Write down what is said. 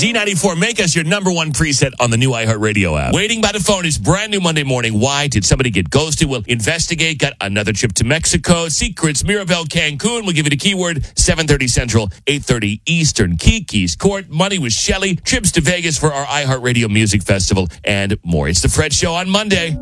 Z94, make us your number one preset on the new iHeartRadio app. Waiting by the phone is brand new Monday morning. Why did somebody get ghosted? We'll investigate. Got another trip to Mexico. Secrets, Mirabel, Cancun. We'll give you the keyword. 7:30 Central, 8:30 Eastern. Kiki's Court, Money with Shelley. Trips to Vegas for our iHeartRadio Music Festival, and more. It's the Fred Show on Monday.